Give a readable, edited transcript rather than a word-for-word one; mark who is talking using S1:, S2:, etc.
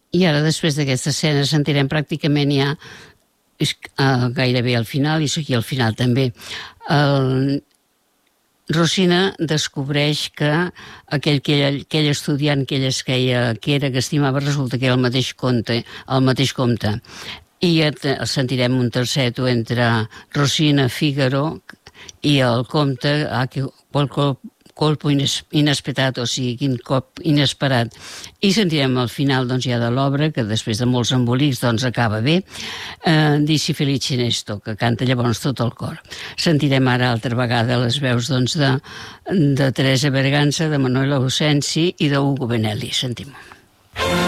S1: I ara, després d'aquesta escena, sentirem pràcticament ja gairebé al final, i aquí al final també, Rosina descobreix que aquell estudiant que ella es creia que estimava, resulta que era el mateix comte. I el sentirem un terceto entre Rosina, Fígaro i el comte, colpo inesperat, o sigui, quin cop inesperat. I sentirem al final ja de l'obra, que després de molts embolics acaba bé, Dici Felice Nesto, que canta llavors tot el cor. Sentirem ara altra vegada les veus de Teresa Berganza, de Manuel Ausensi i d'Ugo Benelli. Sentim-ho.